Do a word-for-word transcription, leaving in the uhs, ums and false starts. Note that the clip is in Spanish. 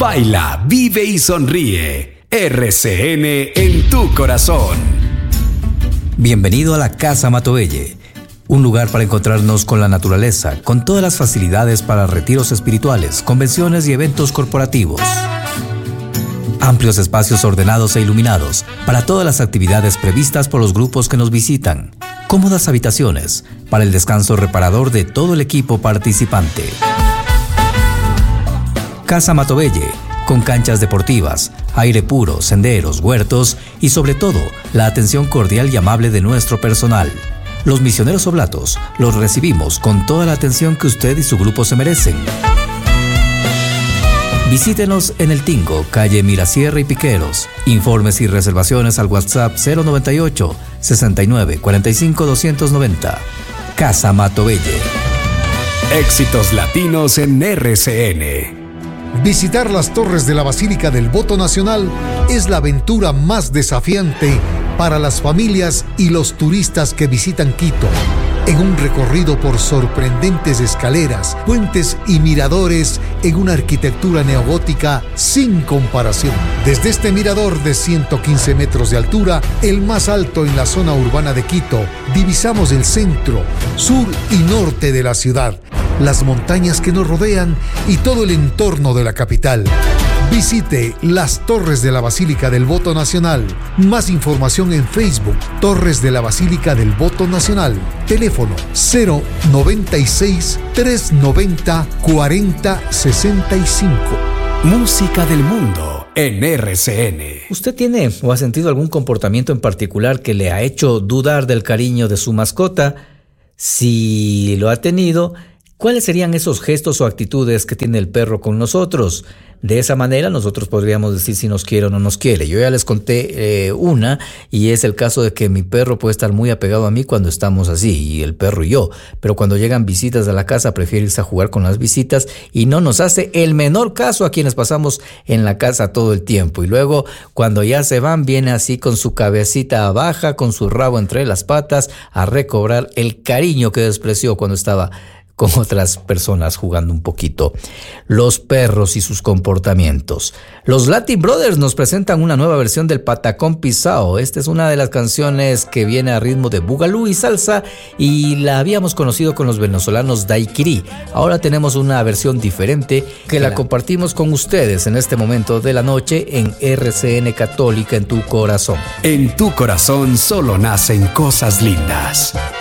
Baila, vive y sonríe. R C N en tu corazón. Bienvenido a la Casa Matovelle, un lugar para encontrarnos con la naturaleza, con todas las facilidades para retiros espirituales, convenciones y eventos corporativos. Amplios espacios ordenados e iluminados para todas las actividades previstas por los grupos que nos visitan. Cómodas habitaciones para el descanso reparador de todo el equipo participante. Casa Matovelle, con canchas deportivas, aire puro, senderos, huertos y sobre todo, la atención cordial y amable de nuestro personal. Los misioneros oblatos los recibimos con toda la atención que usted y su grupo se merecen. Visítenos en El Tingo, calle Mirasierra y Piqueros. Informes y reservaciones al WhatsApp cero noventa y ocho, sesenta y nueve, cuarenta y cinco, doscientos noventa. Casa Matovelle. Éxitos latinos en R C N. Visitar las torres de la Basílica del Voto Nacional es la aventura más desafiante para las familias y los turistas que visitan Quito. En un recorrido por sorprendentes escaleras, puentes y miradores en una arquitectura neogótica sin comparación. Desde este mirador de ciento quince metros de altura, el más alto en la zona urbana de Quito, divisamos el centro, sur y norte de la ciudad, las montañas que nos rodean y todo el entorno de la capital. Visite las Torres de la Basílica del Voto Nacional. Más información en Facebook, Torres de la Basílica del Voto Nacional. Teléfono cero noventa y seis, trescientos noventa, cuarenta sesenta y cinco. Música del mundo en R C N. ¿Usted tiene o ha sentido algún comportamiento en particular que le ha hecho dudar del cariño de su mascota? Si lo ha tenido, ¿cuáles serían esos gestos o actitudes que tiene el perro con nosotros? De esa manera nosotros podríamos decir si nos quiere o no nos quiere. Yo ya les conté eh, una, y es el caso de que mi perro puede estar muy apegado a mí cuando estamos así, y el perro y yo. Pero cuando llegan visitas a la casa, prefiere irse a jugar con las visitas y no nos hace el menor caso a quienes pasamos en la casa todo el tiempo. Y luego, cuando ya se van, viene así con su cabecita baja, con su rabo entre las patas, a recobrar el cariño que despreció cuando estaba con otras personas jugando un poquito. Los perros y sus comportamientos. Los Latin Brothers nos presentan una nueva versión del Patacón Pisao. Esta es una de las canciones que viene a ritmo de bugalú y salsa, y la habíamos conocido con los venezolanos Daiquiri. Ahora tenemos una versión diferente que la compartimos con ustedes en este momento de la noche en R C N Católica en tu corazón. En tu corazón solo nacen cosas lindas.